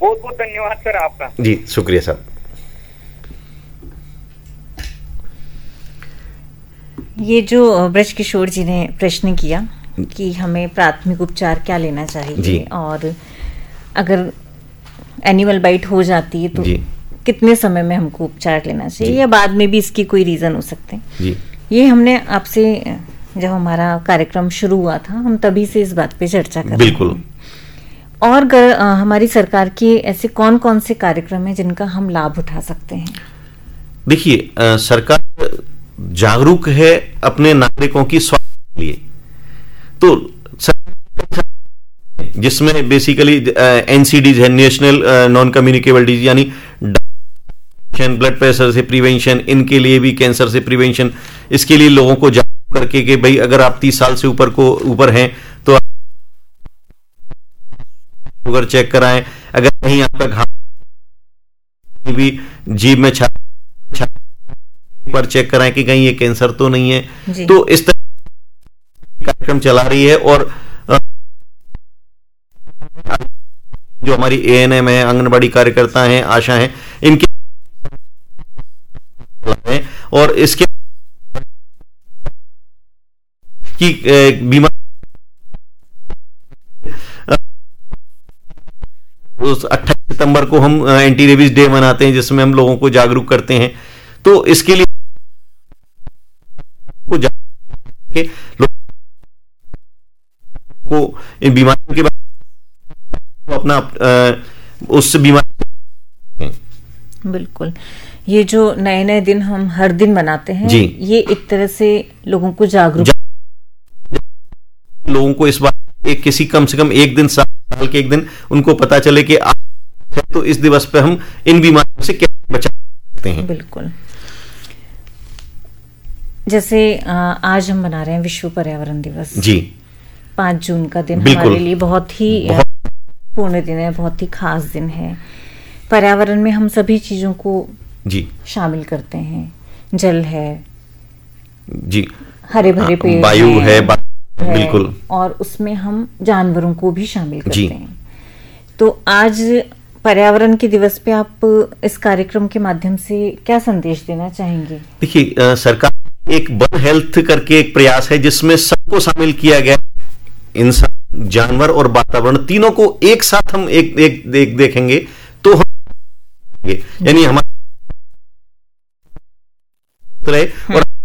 बहुत बहुत धन्यवाद सर आपका। जी शुक्रिया साहब। ये जो ब्रज किशोर जी ने प्रश्न किया कि हमें प्राथमिक उपचार क्या लेना चाहिए और अगर एनिमल बाइट हो जाती है तो कितने समय में हमको उपचार लेना चाहिए या बाद में भी इसकी कोई रीजन हो सकते हैं। ये हमने आपसे जब हमारा कार्यक्रम शुरू हुआ था हम तभी से इस बात पे चर्चा कर रहे हैं। और हमारी सरकार के ऐसे कौन कौन से कार्यक्रम हैं जिनका हम लाभ उठा सकते हैं? देखिए, सरकार जागरूक है अपने नागरिकों की स्वास्थ्य के लिए, तो जिसमें बेसिकली एनसीडीज है, नेशनल नॉन कम्युनिकेबल डिजीज, यानी ब्लड प्रेशर से प्रिवेंशन, इनके लिए भी कैंसर से प्रिवेंशन, इसके लिए लोगों को जागरूक करके कि भाई अगर आप 30 साल से ऊपर हैं तो शुगर चेक कराएं, अगर कहीं आपका घाव भी जीभ में पर चेक कराएं कि कहीं ये कैंसर तो नहीं है। तो इस तरह कार्यक्रम चला रही है और जो हमारी एएनएम है, आंगनबाड़ी कार्यकर्ता हैं, आशा हैं, इनके और इसके की बीमारी उस 28 सितंबर को हम एंटी रेबीज डे मनाते हैं जिसमें हम लोगों को जागरूक करते हैं। तो इसके लिए लोगों को इन बीमारियों के बारे में अपना उस बीमारी, बिल्कुल, ये जो नए नए दिन हम हर दिन मनाते हैं ये एक तरह से लोगों को जागरूक, लोगों को इस बात किसी कम से कम एक दिन, साल के एक दिन उनको पता चले कि आज तो इस दिवस पे हम इन बीमारियों से कैसे बचा सकते हैं। बिल्कुल, जैसे आज हम मना रहे हैं विश्व पर्यावरण दिवस जी, 5 जून का दिन हमारे लिए बहुत ही पूर्ण दिन है, बहुत ही खास दिन है। पर्यावरण में हम सभी चीजों को शामिल करते हैं, जल है जी, हरे भरे पेड़, वायु है, बिल्कुल, और उसमें हम जानवरों को भी शामिल करते हैं। तो आज पर्यावरण के दिवस पे आप इस कार्यक्रम के माध्यम से क्या संदेश देना चाहेंगे? देखिए, सरकार एक वन हेल्थ करके एक प्रयास है जिसमें सबको शामिल किया गया, इंसान, जानवर और वातावरण तीनों को एक साथ हम एक देखेंगे तो हम, यानी हमारे और